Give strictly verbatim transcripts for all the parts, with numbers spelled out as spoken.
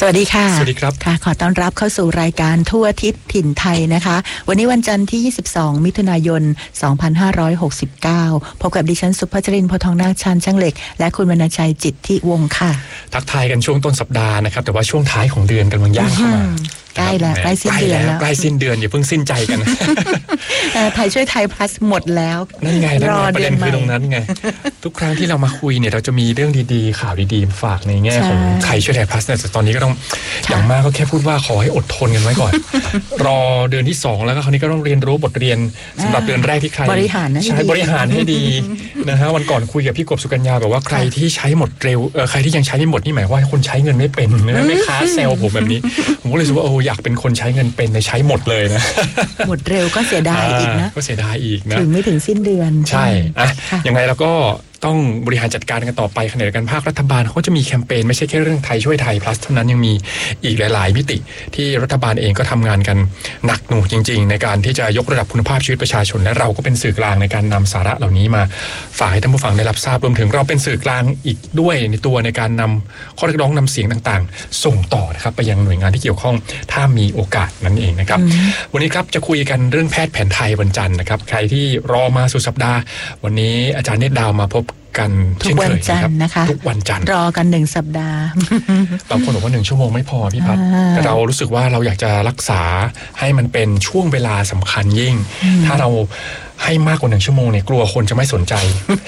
วัสดีค่ะสวัสดีครับค่ะขอต้อนรับเข้าสู่รายการทั่วทิศถิ่นไทยนะคะวันนี้วันจันทร์ที่ยี่สิบสองมิถุนายนสองพันห้าร้อยหกสิบเก้าพบกับดิฉันสุภจรินทร์ โพธิ์ทองนาค ชาญช่างเหล็กและคุณวรรณชัยจิตติวงศ์ค่ะทักทายกันช่วงต้นสัปดาห์นะครับแต่ว่าช่วงท้ายของเดือนกำลังย่างเข้ามาใกล้แล้วใกล้สิ้นเดือนแล้วใกล้สิ้นเดือนอย่าเพิ่งสิ้นใจกันไทยช่วยไทยพลัสหมดแล้วนั่นไงนั่นไงประเด็นคือตรงนั้นไงทุกครั้งที่เรามาคุยเนี่ยเราจะมีเรื่องดีๆข่าวดีๆฝากในแง่ของไทยช่วยไทยพลัสแต่ตอนนี้ก็ต้องอย่างมากก็แค่พูดว่าขอให้อดทนกันไว้ก่อนรอเดือนที่สองแล้วก็คราวนี้ก็ต้องเรียนรู้บทเรียนสำหรับเดือนแรกที่ใครบริหารนะใช้บริหารให้ดีนะฮะวันก่อนคุยกับพี่กบสุกัญญาบอกว่าใครที่ใช้หมดเร็วเออใครที่ยังใช้ไม่หมดนี่หมายว่าคนใช้เงินไม่เป็นนะไม่ค้าเซลล์ผมแบบนี้ผมก็เลยรู้สึกว่าโอ้อยากเป็นคนใช้เงินเป็นในใช้หมดเลยนะหมดเร็วก็เสียดายอีกนะก็เสียดายอีกนะถึงไม่ถึงสิ้นเดือนใช่อะยังไงแล้วก็ต้องบริหารจัดการกันต่อไปขณะเดียวกันภาครัฐบาลเขาจะมีแคมเปญไม่ใช่แค่เรื่องไทยช่วยไทย plus เท่านั้นยังมีอีกหลายๆมิติที่รัฐบาลเองก็ทำงานกันหนักหน่วงจริงๆในการที่จะยกระดับคุณภาพชีวิตประชาชนและเราก็เป็นสื่อกลางในการนำสาระเหล่านี้มาฝากให้ท่านผู้ฟังได้รับทราบรวมถึงเราเป็นสื่อกลางอีกด้วยในตัวในการนำข้อเรียกร้องนำเสียงต่างๆส่งต่อนะครับไปยังหน่วยงานที่เกี่ยวข้องถ้ามีโอกาสนั่นเองนะครับวันนี้ครับจะคุยกันเรื่องแพทย์แผนไทยวันจันทร์นะครับใครที่รอมาสุดสัปดาห์วันนี้อาจารย์เนตรดาวมาพบกันทุกวันจันทร์นะคะทุกวันจันทร์รอกันหนึ่งสัปดาห์บางคนบอกว่าหนึ่งชั่วโมงไม่พอพี่พัฒน์แต่เรารู้สึกว่าเราอยากจะรักษาให้มันเป็นช่วงเวลาสำคัญยิ่งถ้าเราให้มากกว่าหนึ่งชั่วโมงเนี่ยกลัวคนจะไม่สนใจ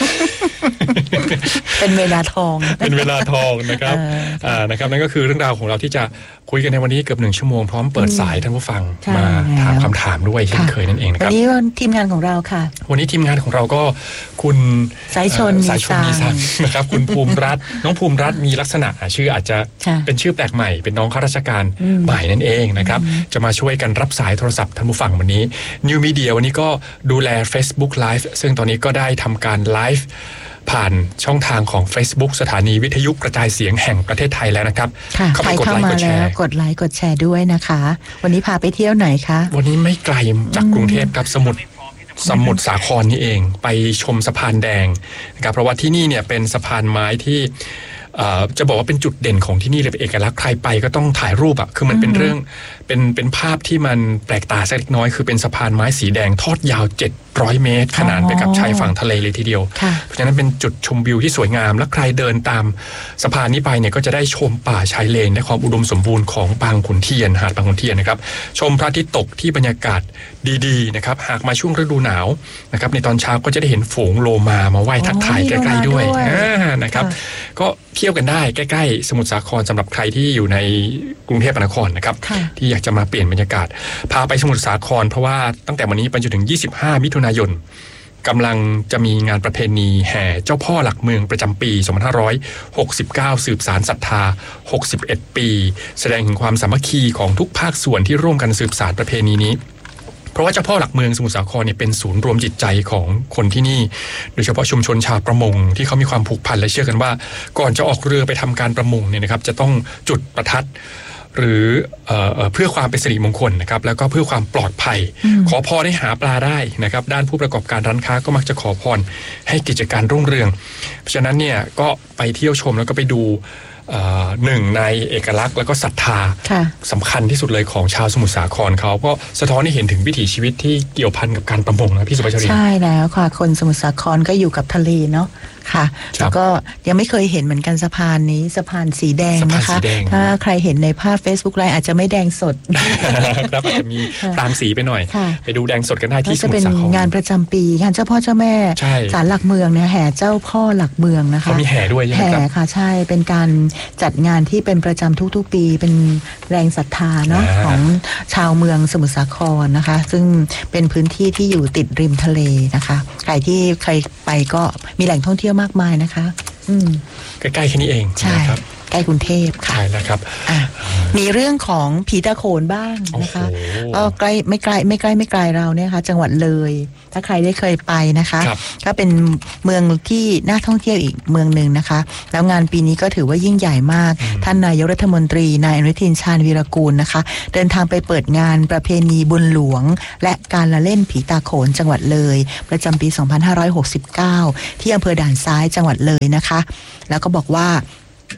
เป็นเวลาทองเป็นเวลาทองนะครับอ่านะครับนั่นก็คือเรื่องราวของเราที่จะคุยกันในวันนี้เกือบหนึ่งชั่วโมงพร้อมเปิดสายท่านผู้ฟังมาถามคำถามด้วยเช่นเคยนั่นเองนะครับวันนี้ทีมงานของเราค่ะวันนี้ทีมงานของเราก็คุณสายชนสายชนมีสังนะครับคุณภูมิรัตน์น้องภูมิรัตน์มีลักษณะชื่ออาจจะเป็นชื่อแปลกใหม่เป็นน้องข้าราชการใหม่นั่นเองนะครับจะมาช่วยกันรับสายโทรศัพท์ท่านผู้ฟังวันนี้ New Media วันนี้ก็ดูแล Facebook Live ซึ่งตอนนี้ก็ได้ทำการไลฟ์ผ่านช่องทางของ Facebook สถานีวิทยุกระจายเสียงแห่งประเทศไทยแล้วนะครับเข้าไปกดไลค์กดแชร์กดไลค์กดแชร์ด้วยนะคะวันนี้พาไปเที่ยวไหนคะวันนี้ไม่ไกลจากกรุงเทพครับสมุทรสมุทรสาครนี่เองไปชมสะพานแดงนะครับเพราะว่าที่นี่เนี่ยเป็นสะพานไม้ที่จะบอกว่าเป็นจุดเด่นของที่นี่เลยเป็นเอกลักษณ์ใครไปก็ต้องถ่ายรูปอ่ะคือมันเป็นเรื่องเป็นเป็นภาพที่มันแปลกตาสักเล็กน้อยคือเป็นสะพานไม้สีแดงทอดยาวเจ็ดร้อยเมตรขนานไปกับชายฝั่งทะเลเลยทีเดียวเพราะฉะนั้นเป็นจุดชมวิวที่สวยงามและใครเดินตามสะพานนี้ไปเนี่ยก็จะได้ชมป่าชายเลนและความอุดมสมบูรณ์ของบางขุนเทียนหาดบางขุนเทียนนะครับชมพระอาทิตย์ตกที่บรรยากาศดีๆนะครับหากมาช่วงฤดูหนาวนะครับในตอนเช้าก็จะได้เห็นฝูงโลมามาไหว้ทักทายใกล้ๆด้วยนะครับก็เที่ยวกันได้ใกล้ๆสมุทรสาครสำหรับใครที่อยู่ในกรุงเทพมหานครนะครับที่อยากจะมาเปลี่ยนบรรยากาศพาไปสมุทรสาครเพราะว่าตั้งแต่วันนี้ไปจนถึงยี่สิบห้ามิถุนายนกำลังจะมีงานประเพณีแห่เจ้าพ่อหลักเมืองประจำปีสองพันห้าร้อยหกสิบเก้าสืบสานศรัทธาหกสิบเอ็ดปีแสดงถึงความสามัคคีของทุกภาคส่วนที่ร่วมกันสืบสานประเพณีนี้เพราะว่าเจ้าพ่อหลักเมืองสมุทรสาครเนี่ยเป็นศูนย์รวมจิตใจของคนที่นี่โดยเฉพาะชุมชนชาวประมงที่เขามีความผูกพันและเชื่อกันว่าก่อนจะออกเรือไปทำการประมงเนี่ยนะครับจะต้องจุดประทัดหรือเอ่อเพื่อความเป็นสิริมงคลนะครับแล้วก็เพื่อความปลอดภัยขอพรให้หาปลาได้นะครับด้านผู้ประกอบการร้านค้าก็มักจะขอพรให้กิจการรุ่งเรืองเพราะฉะนั้นเนี่ยก็ไปเที่ยวชมแล้วก็ไปดูหนึ่งในเอกลักษณ์แล้วก็ศรัทธาสำคัญที่สุดเลยของชาวสมุทรสาครเขาก็สะท้อนให้เห็นถึงวิถีชีวิตที่เกี่ยวพันกับการประมงนะพี่สุภาชรีใช่แล้วค่ะคนสมุทรสาครก็อยู่กับทะเลเนาะค่ะแล้วก็ยังไม่เคยเห็นเหมือนกันสะพานนี้สะพานสีแดงนะคะถ้าใครเห็นในภาพ Facebook ไลน์อาจจะไม่แดงสดครับอาจจะมีตามสีไปหน่อยไปดูแดงสดกันได้ที่สมุทรสาครจะเป็นงานประจำปีงานเจ้าพ่อเจ้าแม่ศาลหลักเมืองเนี่ยแห่เจ้าพ่อหลักเมืองนะคะเขามีแห่ด้วยใช่ไหมครับแห่ค่ะใช่เป็นการจัดงานที่เป็นประจำทุกๆปีเป็นแรงศรัทธาเนาะของชาวเมืองสมุทรสาครนะคะซึ่งเป็นพื้นที่ที่อยู่ติดริมทะเลนะคะใครที่เคยไปก็มีแหล่งท่องเที่ยวมากมายนะคะอืมใกล้ๆแค่นี้เองใช่ครับใกล้กรุงเทพค่ะใช่แล้วครับมีเรื่องของผีตาโขนบ้างนะคะก็ใกล้ไม่ไกลไม่ใกล้ไม่ไกลเราเนี่ยค่ะจังหวัดเลยถ้าใครได้เคยไปนะคะก็เป็นเมืองที่น่าท่องเที่ยวอีกเมืองหนึ่งนะคะแล้วงานปีนี้ก็ถือว่ายิ่งใหญ่มากท่านนายกรัฐมนตรีนายอนุทินชาญวีรกูลนะคะเดินทางไปเปิดงานประเพณีบุญหลวงและการละเล่นผีตาโขนจังหวัดเลยประจำปีสองพันห้าร้อยหกสิบเก้าที่อำเภอด่านซ้ายจังหวัดเลยนะคะแล้วก็บอกว่า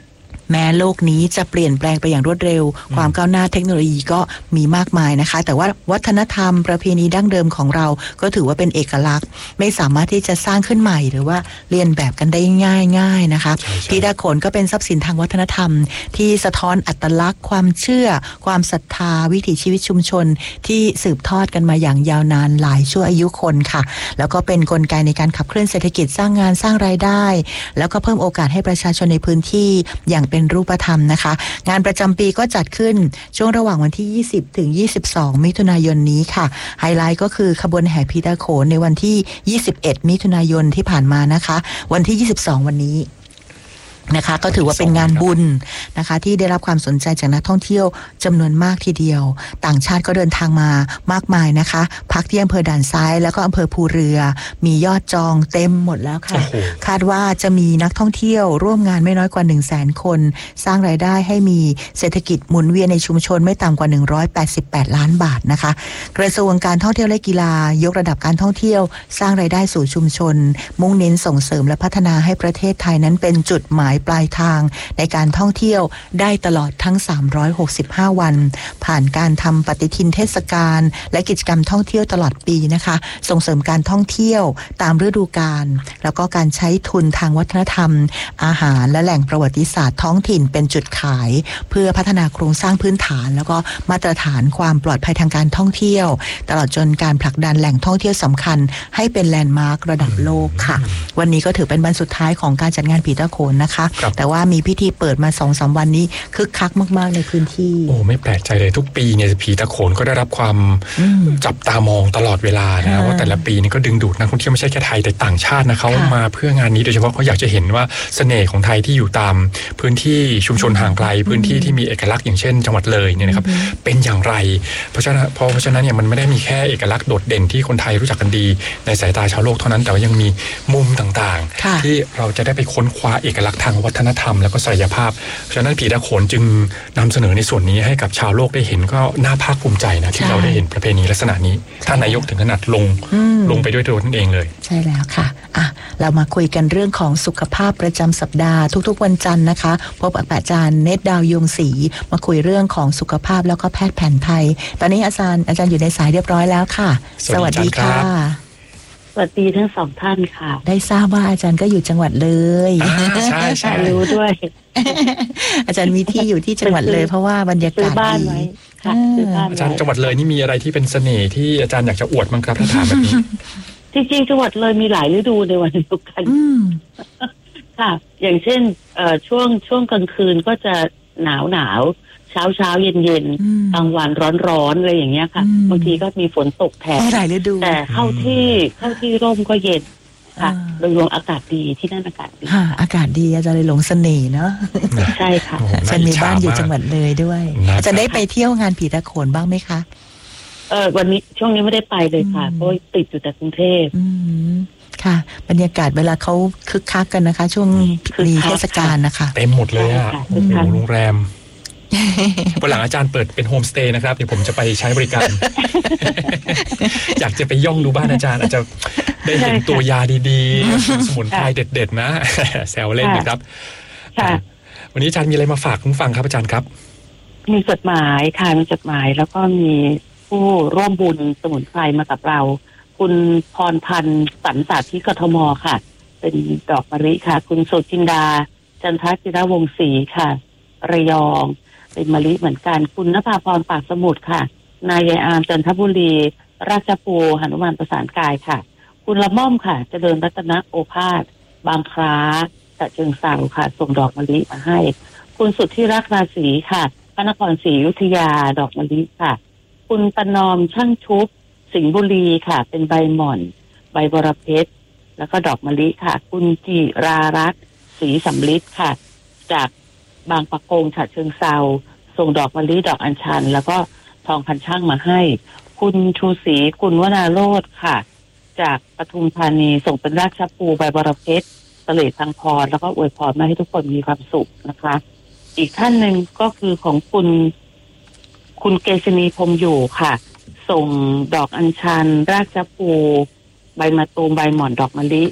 แม้โลกนี้จะเปลี่ยนแปลงไปอย่างรวดเร็วความก้าวหน้าเทคโนโลยีก็มีมากมายนะคะแต่ว่าวัฒนธรรมประเพณีดั้งเดิมของเราก็ถือว่าเป็นเอกลักษณ์ไม่สามารถที่จะสร้างขึ้นใหม่หรือว่าเรียนแบบกันได้ง่ายๆนะคะผีตาโขนก็เป็นทรัพย์สินทางวัฒนธรรมที่สะท้อนอัตลักษณ์ความเชื่อความศรัทธาวิถีชีวิตชุมชนที่สืบทอดกันมาอย่างยาวนานหลายชั่วอายุคนค่ะแล้วก็เป็นกลไกในการขับเคลื่อนเศรษฐกิจสร้างงานสร้างรายได้แล้วก็เพิ่มโอกาสให้ประชาชนในพื้นที่อย่างเป็นรูปธรรมนะคะงานประจำปีก็จัดขึ้นช่วงระหว่างวันที่ยี่สิบถึงยี่สิบสองมิถุนายนนี้ค่ะไฮไลท์ก็คือขบวนแห่ผีตาโขนในวันที่ยี่สิบเอ็ดมิถุนายนที่ผ่านมานะคะวันที่ยี่สิบสองวันนี้นะคะก็ถือว่าเป็นงานบุญนะคะที่ได้รับความสนใจจากนักท่องเที่ยวจำนวนมากทีเดียวต่างชาติก็เดินทางมามากมายนะคะพักที่อำเภอด่านซ้ายแล้วก็อำเภอภูเรือมียอดจองเต็มหมดแล้วค่ะคาดว่าจะมีนักท่องเที่ยวร่วมงานไม่น้อยกว่า หนึ่งแสน คนสร้างรายได้ให้มีเศรษฐกิจหมุนเวียนในชุมชนไม่ต่ำกว่าหนึ่งร้อยแปดสิบแปดล้านบาทนะคะกระทรวงการท่องเที่ยวและกีฬายกระดับการท่องเที่ยวสร้างรายได้สู่ชุมชนมุ่งเน้นส่งเสริมและพัฒนาให้ประเทศไทยนั้นเป็นจุดหมายปลายทางในการท่องเที่ยวได้ตลอดทั้งสามร้อยหกสิบห้าวันผ่านการทำปฏิทินเทศกาลและกิจกรรมท่องเที่ยวตลอดปีนะคะส่งเสริมการท่องเที่ยวตามฤดูกาลแล้วก็การใช้ทุนทางวัฒนธรรมอาหารและแหล่งประวัติศาสตร์ท้องถิ่นเป็นจุดขายเพื่อพัฒนาโครงสร้างพื้นฐานแล้วก็มาตรฐานความปลอดภัยทางการท่องเที่ยวตลอดจนการผลักดันแหล่งท่องเที่ยวสำคัญให้เป็นแลนด์มาร์คระดับโลกค่ะวันนี้ก็ถือเป็นวันสุดท้ายของการจัดงานผีตาโขนนะคะแต่ว่ามีพิธีเปิดมา สองถึงสาม วันนี้คึกคักมากๆในพื้นที่โอ้ไม่แปลกใจเลยทุกปีเนี่ยผีตาโขนก็ได้รับความจับตามองตลอดเวลานะว่าแต่ละปีนี่ก็ดึงดูดนักท่องเที่ยวไม่ใช่แค่ไทยแต่ต่างชาตินะเขามาเพื่องานนี้โดยเฉพาะเขาอยากจะเห็นว่าเสน่ห์ของไทยที่อยู่ตามพื้นที่ชุมชนห่างไกลพื้นที่ที่มีเอกลักษณ์อย่างเช่นจังหวัดเลยเนี่ยนะครับเป็นอย่างไรเพราะฉะนั้นเพราะฉะนั้นเนี่ยมันไม่ได้มีแค่เอกลักษณ์โดดเด่นที่คนไทยรู้จักกันดีในสายตาชาวโลกเท่านั้นแต่ว่ายังมีมุมต่างๆที่เราจะได้ไปค้นคว้าเอกลักษณ์ทางวัฒนธรรมแล้วก็ศักยภาพเพราะฉะนั้นผีตาโขนจึงนำเสนอในส่วนนี้ให้กับชาวโลกได้เห็นก็น่าภาคภูมิใจนะที่เราได้เห็นประเพณีลักษณะนี้ท่านนายกถึงขนาดลงลงไปด้วยตัวท่านเองเลยใช่แล้วค่ะอ่ะเรามาคุยกันเรื่องของสุขภาพประจำสัปดาห์ทุกๆวันจันทร์นะคะพบกับอาจารย์เนตรดาวยงศรีมาคุยเรื่องของสุขภาพแล้วก็แพทย์แผนไทยตอนนี้อาจารย์อาจารย์อยู่ในสายเรียบร้อยแล้วค่ะสวัสดีค่ะสวัสดีทั้งสองท่านค่ะได้ทราบว่าอาจารย์ก็อยู่จังหวัดเลยใช่ใช่รู้ด้วยอาจารย์มีที่อยู่ที่จังหวัดเลยเพราะว่าบรรยากาศดีค่ะอาจารย์จังหวัดเลยนี่มีอะไรที่เป็นเสน่ห์ที่อาจารย์อยากจะอวดบ้างครับถ้าถามแบบนี้จริงๆจังหวัดเลยมีหลายฤดูในวันเดียวกันค่ะอย่างเช่นช่วงช่วงกลางคืนก็จะหนาวหนาวเช้าเช้าเย็นเย็นกลางวันร้อนร้อนอะไรอย่างเงี้ยค่ะบางทีก็มีฝนตกแทนแต่เข้าที่เข้าที่ร่มก็เย็นค่ะโดยรวมอากาศดีที่นั่นอากาศดีค่ะอากาศดีอาจารย์เลยหลงเสน่ห์เนาะใช่ค่ะฉันมีบ้านอยู่จังหวัดเลยด้วยจะได้ไปเที่ยวงานผีตาโขนบ้างไหมคะเออวันนี้ช่วงนี้ไม่ได้ไปเลยค่ะเพราะติดอยู่แต่กรุงเทพค่ะบรรยากาศเวลาเขาคึกคักกันนะคะช่วงมีเทศกาลนะคะเต็มหมดเลยอ่ะโอ้โหโรงแรมวันหลังอาจารย์เปิดเป็นโฮมสเตย์นะครับเดี๋ยวผมจะไปใช้บริการ อยากจะไปย่องดูบ้านอาจารย์อาจจะได้เห็นตัวยาดีๆสมุนไพรเด็ดๆนะแซวเล่นนะครับวันนี้อาจารย์มีอะไรมาฝากคุณฟังครับอาจารย์ครับมีจดหมายค่ะมีจดหมายแล้วก็มีผู้ร่วมบุญสมุนไพรมากับเราคุณพรพันธ์สันสาธิกทมค่ะเป็นดอกมะลิค่ะคุณสุจินดาจันทจิรวงศ์ศรีค่ะระยองเป็นมะลิเหมือนกันคุณนภาพรปากสมุทรค่ะนายายอามจันทบุรีราชปูหนุมานประสานกายค่ะคุณละม่อมค่ะเจริญรัตนโอภาสบางคล้าฉะเชิงเทราค่ะส่งดอกมะลิมาให้คุณสุทธิรักราศีค่ะพระนครศรีอยุธยาดอกมะลิค่ะคุณประนอมช่างชุบสิงห์บุรีค่ะเป็นใบหม่อนใบบรเพชรแล้วก็ดอกมะลิค่ะคุณจิรารัตน์ศรีสำลิดค่ะจากบางปะกงฉะเชิงเทราส่งดอกมะลิดอกอัญชันแล้วก็ทองพันช่างมาให้คุณชูศรีกุลวนาโรจน์ค่ะจากปทุมธานีส่งเป็นราชปูใบบรเพชรตะเลทางพรแล้วก็อวยพรมาให้ทุกคนมีความสุขนะคะอีกท่านหนึ่งก็คือของคุณคุณเกษณีพรมอยู่ค่ะส่งดอกอัญชันราชปูใบมะตูมใบหม่อนดอกมะลิ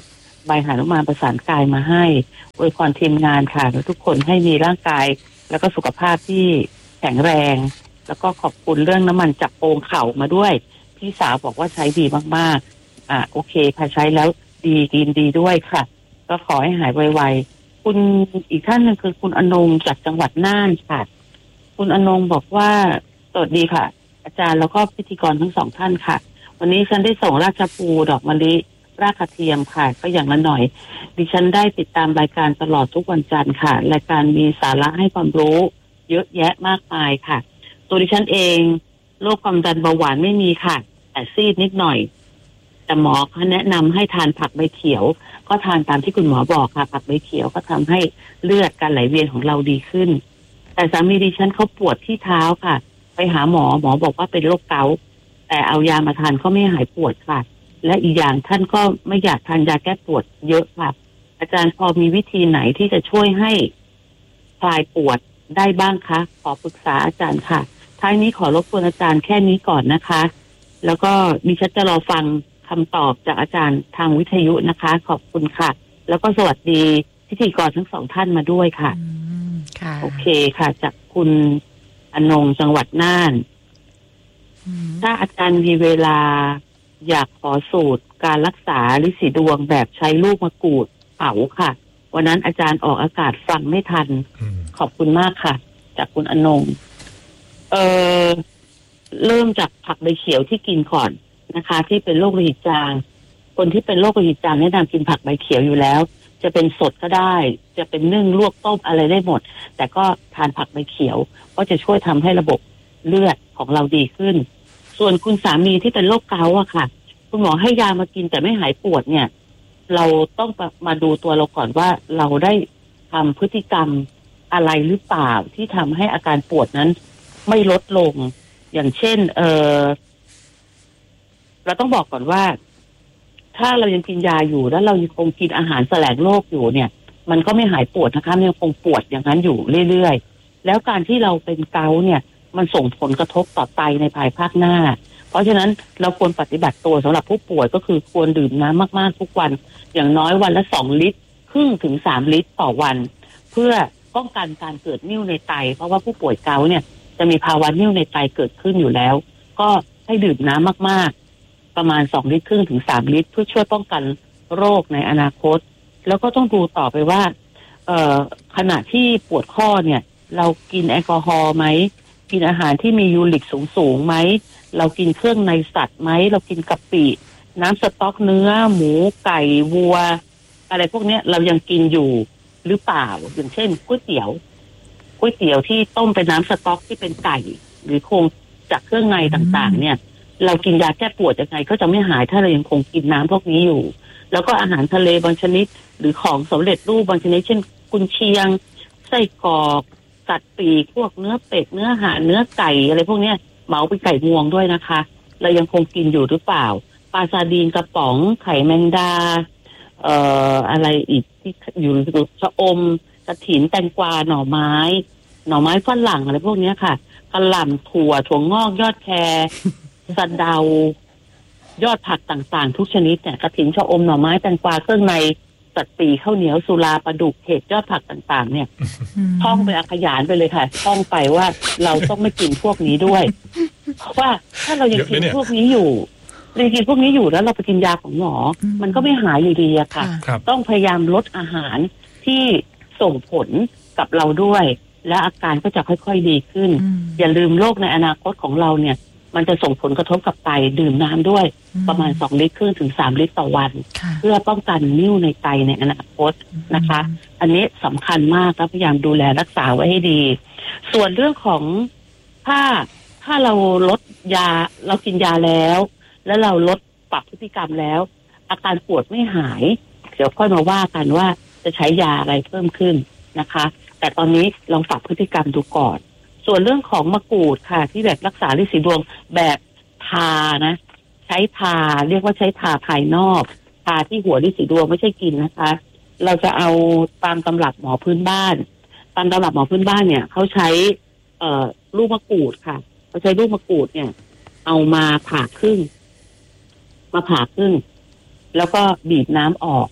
ใบหนุมานประสานกายมาให้อวยพรทีมงานค่ะและทุกคนให้มีร่างกายแล้วก็สุขภาพที่แข็งแรงแล้วก็ขอบคุณเรื่องน้ำมันจับโปงเข่ามาด้วยพี่สาวบอกว่าใช้ดีมากๆอ่าโอเคค่ะใช้แล้วดีกินดีด้วยค่ะก็ขอให้หายไวๆคุณอีกท่านหนึ่งคือคุณอนงจากจังหวัดน่านค่ะคุณอนงบอกว่าสวัสดีค่ะอาจารย์แล้วก็พิธีกรทั้งสองท่านค่ะวันนี้ฉันได้ส่งราชภูดอกมะลิรากกระเทียมค่ะก็อย่างละหน่อยดิฉันได้ติดตามรายการตลอดทุกวันจันทร์ค่ะรายการมีสาระให้ความรู้เยอะแยะมากมายค่ะตัวดิฉันเองโรคความดันเบาหวานไม่มีค่ะแต่ซีดนิดหน่อยแต่หมอเขาแนะนำให้ทานผักใบเขียวก็ทานตามที่คุณหมอบอกค่ะผักใบเขียวก็ทำให้เลือดการไหลเวียนของเราดีขึ้นแต่สามีดิฉันเขาปวดที่เท้าค่ะไปหาหมอหมอบอกว่าเป็นโรคเกาต์แต่เอายามาทานก็ไม่หายปวดค่ะและอีกอย่างท่านก็ไม่อยากทานยาแก้ปวดเยอะค่ะอาจารย์พอมีวิธีไหนที่จะช่วยให้คลายปวดได้บ้างคะขอปรึกษาอาจารย์ค่ะท้ายนี้ขอรบกวนอาจารย์แค่นี้ก่อนนะคะแล้วก็ดิฉันจะรอฟังคำตอบจากอาจารย์ทางวิทยุนะคะขอบคุณค่ะแล้วก็สวัสดีพิธีกรทั้งสองท่านมาด้วยค่ะโอเคค่ะจากคุณอนงจังหวัดน่านถ้าอาจารย์มีเวลาอยากขอสูตรการรักษาลิสีดวงแบบใช้ลูกมะกรูดเผาค่ะวันนั้นอาจารย์ออกอากาศฟังไม่ทันขอบคุณมากค่ะจากคุณอนงเออเริ่มจากผักใบเขียวที่กินก่อนนะคะที่เป็นโรคโลหิตจางคนที่เป็นโรคโลหิตจางแนะนำกินผักใบเขียวอยู่แล้วจะเป็นสดก็ได้จะเป็นนึ่งลวกต้มอะไรได้หมดแต่ก็ทานผักใบเขียวก็จะช่วยทำให้ระบบเลือดของเราดีขึ้นส่วนคุณสามีที่เป็นโรคเกาต์อะค่ะคุณหมอให้ยามากินแต่ไม่หายปวดเนี่ยเราต้องมาดูตัวเราก่อนว่าเราได้ทำพฤติกรรมอะไรหรือเปล่าที่ทำให้อาการปวดนั้นไม่ลดลงอย่างเช่นเออเราต้องบอกก่อนว่าถ้าเรายังกินยาอยู่แล้วเรายังคงกินอาหารแสลงโรคอยู่เนี่ยมันก็ไม่หายปวดนะคะมันยังคงปวดอย่างนั้นอยู่เรื่อยๆแล้วการที่เราเป็นเกาต์เนี่ยมันส่งผลกระทบต่อไตในภายภาคหน้าเพราะฉะนั้นเราควรปฏิบัติตัวสำหรับผู้ป่วยก็คือควรดื่มน้ำมากๆทุกวันอย่างน้อยวันละสองลิตรครึ่งถึงสามลิตรต่อวันเพื่อป้องกันการเกิดนิ่วในไตเพราะว่าผู้ป่วยเกาต์เนี่ยจะมีภาวะนิ่วในไตเกิดขึ้นอยู่แล้วก็ให้ดื่มน้ำมากๆประมาณสองลิตรครึ่งถึงสามลิตรเพื่อช่วยป้องกันโรคในอนาคตแล้วก็ต้องดูต่อไปว่าเอ่อขณะที่ปวดข้อเนี่ยเรากินแอลกอฮอล์ไหมกินอาหารที่มียูริกสูงๆไหมเรากินเครื่องในสัตว์ไหมเรากินกะปิน้ำสต๊อกเนื้อหมูไก่วัวอะไรพวกนี้เรายังกินอยู่หรือเปล่าอย่างเช่นก๋วยเตี๋ยวก๋วยเตี๋ยวที่ต้มเป็นน้ำสต๊อกที่เป็นไก่หรือโครงจากเครื่องในต่างๆเนี่ยเรากินยาแก้ปวดยังไงก็จะไม่หายถ้าเรายังคงกินน้ำพวกนี้อยู่แล้วก็อาหารทะเลบางชนิดหรือของสำเร็จรูปบางชนิดเช่นกุนเชียงไส้กรอกสัตว์ปีกพวกเนื้อเป็ดเนื้อห่านเนื้อไก่อะไรพวกนี้เหมาเป็นไก่งวงด้วยนะคะเรายังคงกินอยู่หรือเปล่าปลาซาดีนกระป๋องไข่แมงดาเอ่ออะไรอีกที่อยู่ชะอมกระถินแตงกวาหน่อไม้หน่อไม้ฝรั่งอะไรพวกนี้ค่ะกระหล่ำถั่วถั่วงอกยอดแคร สะเดายอดผักต่างๆทุกชนิดเนี่ยกระถินชะอมหน่อไม้แตงกวาเครื่องในสัตว์ปีข้าวเหนียวสุราปลาดุกเห็ดยอดผักต่างๆเนี่ยท่องไปขยานไปเลยค่ะท่องไปว่าเราต้องไม่กินพวกนี้ด้วยเพราะว่าถ้าเรายังกินพวกนี้อยู่เรากินพวกนี้อยู่แล้วเราไปกินยาของหมอมันก็ไม่หายอยู่ดีอะค่ะต้องพยายามลดอาหารที่ส่งผลกับเราด้วยและอาการก็จะค่อยๆดีขึ้นอย่าลืมโรคในอนาคตของเราเนี่ยมันจะส่งผลกระทบกับไตดื่มน้ำด้วยประมาณสองลิตรครึ่งถึงสามลิตรต่อวันเพื่อป้องกันนิ่วในไตในอนาคตนะคะอันนี้สำคัญมากและพยายามดูแลรักษาไว้ให้ดีส่วนเรื่องของถ้าถ้าเราลดยาเรากินยาแล้วแล้วเราลดปรับพฤติกรรมแล้วอาการปวดไม่หายเดี๋ยวค่อยมาว่ากันว่าจะใช้ยาอะไรเพิ่มขึ้นนะคะแต่ตอนนี้ลองปรับพฤติกรรมดูก่อนส่วนเรื่องของมะกรูดค่ะที่แบบรักษาฤทธิ์สีดวงแบบทานะใช้ทาเรียกว่าใช้ทาภายนอกทาที่หัวฤทธิ์สีดวงไม่ใช่กินนะคะเราจะเอาตามตำรับหมอพื้นบ้านตามตำรับหมอพื้นบ้านเนี่ยเขาใช้เอ่อลูกมะกรูดค่ะเขาใช้ลูกมะกรูดเนี่ยเอามาผ่าครึ่งมาผ่าครึ่งแล้วก็บีบน้ำออก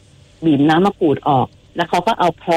บีบน้ำมะกรูดออกแล้วเขาก็เอาแพร